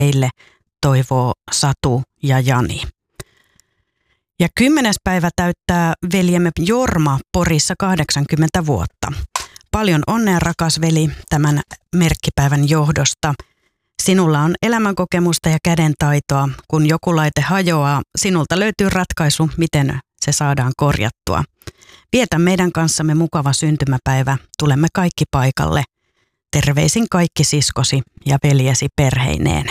heille, toivoo Satu ja Jani. Ja 10. päivä täyttää veljemme Jorma Porissa 80 vuotta. Paljon onnea, rakas veli, tämän merkkipäivän johdosta. Sinulla on elämänkokemusta ja kädentaitoa. Kun joku laite hajoaa, sinulta löytyy ratkaisu, miten se saadaan korjattua. Vietä meidän kanssamme mukava syntymäpäivä. Tulemme kaikki paikalle. Terveisin kaikki siskosi ja veljesi perheineen.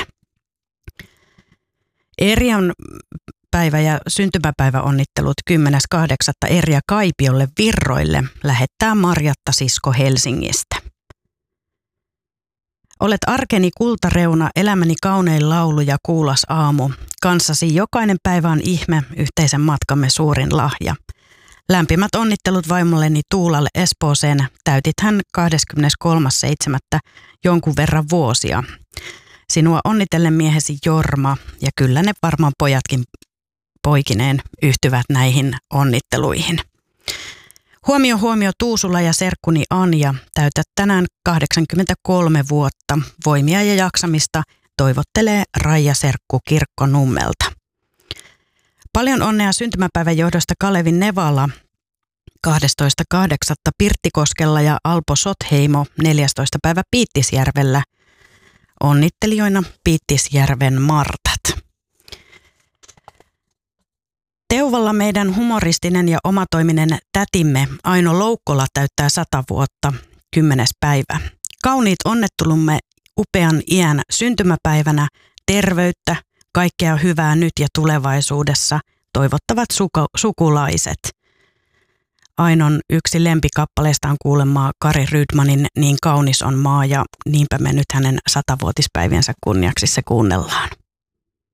Erjan päivä- ja syntymäpäiväonnittelut 10.8. Erja Kaipiolle Virroille lähettää Marjatta sisko Helsingistä. Olet arkeni kultareuna, elämäni kaunein laulu ja kuulas aamu. Kanssasi jokainen päivä on ihme, yhteisen matkamme suurin lahja. Lämpimät onnittelut vaimolleni Tuulalle Espooseen. Täytit hän 23.7. jonkun verran vuosia. Sinua onnitellen miehesi Jorma, ja kyllä ne varmaan pojatkin poikineen yhtyvät näihin onnitteluihin. Huomio Tuusula ja serkkuni Anja, täytät tänään 83 vuotta. Voimia ja jaksamista toivottelee Raija Serkku Kirkkonummelta. Paljon onnea syntymäpäivän johdosta Kalevi Nevala 12.8. Pirttikoskella ja Alpo Sotheimo 14. päivä Piittisjärvellä. Onnittelijoina Piittisjärven Martat. Teuvalla meidän humoristinen ja omatoiminen tätimme Aino Loukkola täyttää 100 vuotta 10. päivä. Kauniit onnettelumme upean iän syntymäpäivänä, terveyttä, kaikkea hyvää nyt ja tulevaisuudessa toivottavat sukulaiset. Ainon yksi lempikappaleesta on kuulemma Kari Rydmanin Niin kaunis on maa, ja niinpä me nyt hänen 100-vuotispäiviensä kunniaksi se kuunnellaan.